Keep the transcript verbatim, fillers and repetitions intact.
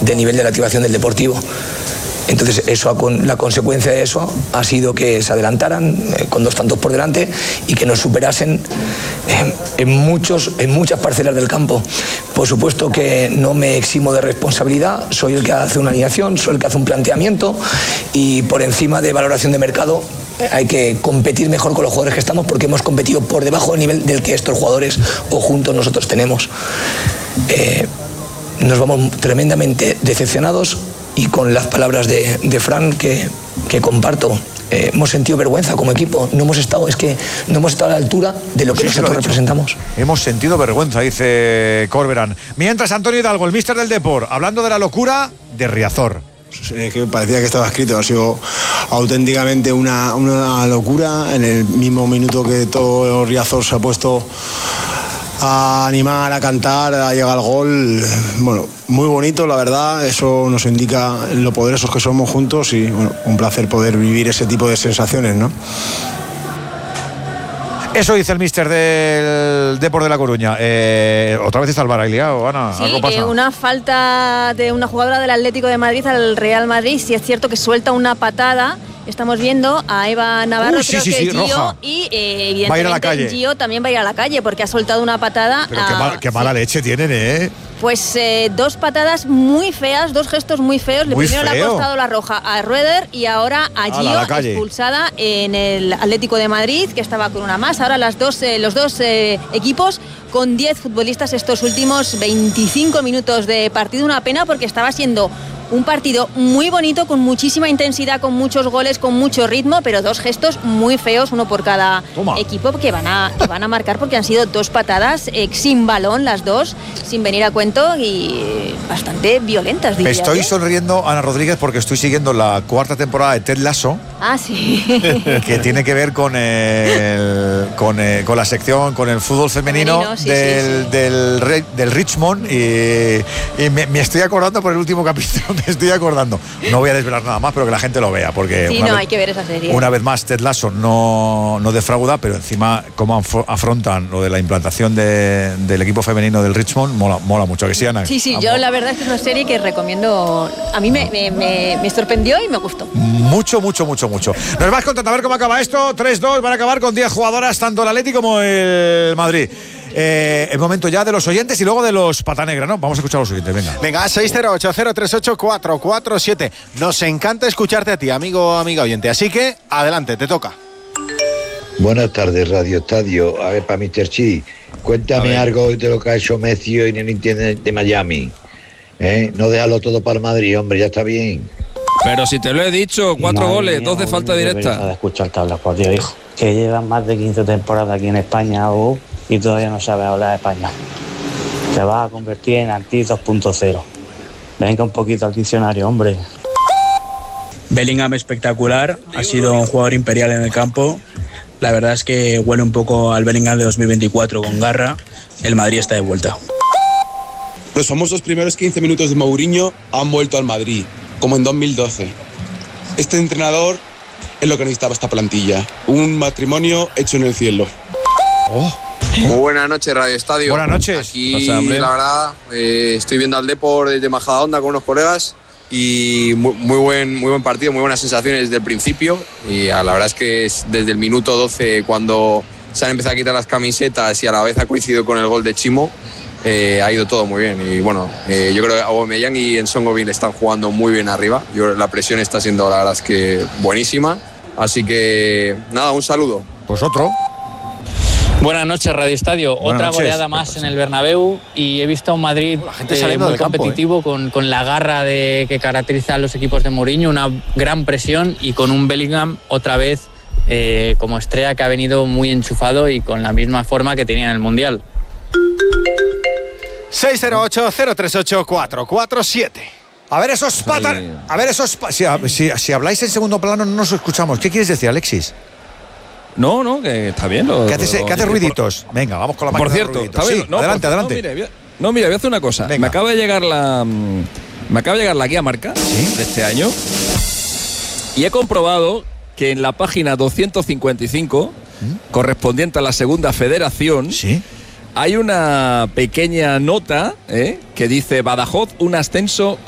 del nivel de la activación del Deportivo. Entonces eso, la consecuencia de eso ha sido que se adelantaran eh, con dos tantos por delante y que nos superasen eh, en, muchos, en muchas parcelas del campo. Por supuesto que no me eximo de responsabilidad, soy el que hace una alineación, soy el que hace un planteamiento y por encima de valoración de mercado hay que competir mejor con los jugadores que estamos porque hemos competido por debajo del nivel del que estos jugadores o juntos nosotros tenemos. Eh, nos vamos tremendamente decepcionados. Y con las palabras de, de Fran que, que comparto, eh, hemos sentido vergüenza como equipo, no hemos estado, es que no hemos estado a la altura de lo que sí, nosotros representamos. Hemos sentido vergüenza, dice Corberán. Mientras Antonio Hidalgo, el míster del Depor, hablando de la locura de Riazor. Es que parecía que estaba escrito, ha sido auténticamente una, una locura. En el mismo minuto que todo Riazor se ha puesto a animar, a cantar, a llegar al gol, bueno, muy bonito, la verdad, eso nos indica lo poderosos que somos juntos y bueno, un placer poder vivir ese tipo de sensaciones, ¿no? Eso dice el míster del Depor de La Coruña. Eh, otra vez está el VAR ahí liado, Ana. Sí, ¿algo pasa? Eh, una falta de una jugadora del Atlético de Madrid al Real Madrid. Sí es cierto que suelta una patada. Estamos viendo a Eva Navarro, uh, sí, creo sí, que sí, Gio, roja. y eh, evidentemente va a ir a la calle. Gio también va a ir a la calle porque ha soltado una patada. Pero a, qué, mal, qué mala sí. leche tienen, ¿eh? Pues eh, dos patadas muy feas, dos gestos muy feos. Muy Primero feo. le ha costado la roja a Rueder y ahora a Gio, la expulsada en el Atlético de Madrid, que estaba con una más. Ahora las dos, eh, los dos eh, equipos con diez futbolistas estos últimos veinticinco minutos de partido. Una pena porque estaba siendo un partido muy bonito, con muchísima intensidad, con muchos goles, con mucho ritmo, pero dos gestos muy feos, uno por cada Toma. equipo, que van a, que van a marcar porque han sido dos patadas eh, sin balón, las dos, sin venir a cuento y bastante violentas, diría Estoy yo. sonriendo, Ana Rodríguez, porque estoy siguiendo la cuarta temporada de Ted Lasso. Ah, sí. Que tiene que ver con el, con, el, con la sección, con el fútbol femenino, femenino sí, del, sí, sí. Del, del Richmond y, y me, me estoy acordando por el último capítulo, me estoy acordando. No voy a desvelar nada más, pero que la gente lo vea, porque Sí, una no, vez, hay que ver esa serie. una vez más Ted Lasso no, no defrauda, pero encima cómo afrontan lo de la implantación de, del equipo femenino del Richmond, mola, mola mucho, que sí, Ana. Sí, sí, yo la verdad es que es una serie que recomiendo. A mí me, me, me, me sorprendió y me gustó. Mucho, mucho, mucho, mucho. Nos vas contando a ver cómo acaba esto. tres dos, van a acabar con diez jugadoras, tanto el Atleti como el Madrid. Eh, el momento ya de los oyentes y luego de los pata negra, ¿no? Vamos a escuchar a los oyentes, venga. Venga, seis cero ocho cero tres ocho cuatro cuatro siete. Nos encanta escucharte a ti, amigo, amiga oyente. Así que, adelante, te toca. Buenas tardes, Radio Estadio. A ver, para mister Chi, cuéntame algo de lo que ha hecho Messi hoy en el Inter de Miami. ¿Eh? No déjalo todo para el Madrid, hombre, ya está bien. Pero si te lo he dicho, cuatro Madre goles, mía, dos de falta directa. De escuchar tablas, por Dios, hijo. Que llevan más de quince temporadas aquí en España oh, y todavía no sabes hablar español. Te vas a convertir en Artis dos punto cero. Venga un poquito al diccionario, hombre. Bellingham espectacular, ha sido un jugador imperial en el campo. La verdad es que huele un poco al Bellingham de dos mil veinticuatro con garra. El Madrid está de vuelta. Los famosos primeros quince minutos de Mourinho han vuelto al Madrid, como en dos mil doce. Este entrenador es lo que necesitaba esta plantilla, un matrimonio hecho en el cielo. Oh. Muy buenas noches, Radio Estadio. Buenas noches. Aquí, la verdad, eh, estoy viendo al Depor desde Majadahonda con unos colegas y muy, muy, buen, muy buen partido, muy buenas sensaciones desde el principio. Y a la verdad es que es desde el minuto doce, cuando se han empezado a quitar las camisetas y a la vez ha coincidido con el gol de Chimo, eh, ha ido todo muy bien. Y bueno, eh, yo creo que Aubameyang y Nsongovi le están jugando muy bien arriba. Yo creo que la presión está siendo, la verdad es que buenísima. Así que nada, un saludo. Pues otro. Buenas noches, Radio Estadio. Buenas Otra noches. goleada más en el Bernabéu y he visto a un Madrid eh, muy competitivo, eh. con, con la garra de, que caracteriza a los equipos de Mourinho, una gran presión y con un Bellingham otra vez eh, como estrella que ha venido muy enchufado y con la misma forma que tenía en el Mundial. seis cero ocho cero tres ocho cuatro cuatro siete. A ver esos patas. A ver esos. Pa si, si, si habláis en segundo plano no nos escuchamos. ¿Qué quieres decir, Alexis? No, no, que está bien. Lo, ¿Qué haces, lo, ¿qué haces por, ruiditos? Venga, vamos con la máquina Por cierto, de ruiditos. está bien. Sí, No, adelante, por, adelante. No mira, voy a, no, mira, voy a hacer una cosa. Venga. Me acaba de llegar la. Me acaba de llegar la guía marca, ¿sí?, de este año. Y he comprobado que en la página doscientos cincuenta y cinco, ¿Mm? correspondiente a la segunda federación, ¿sí?, hay una pequeña nota ¿eh? que dice: Badajoz, un ascenso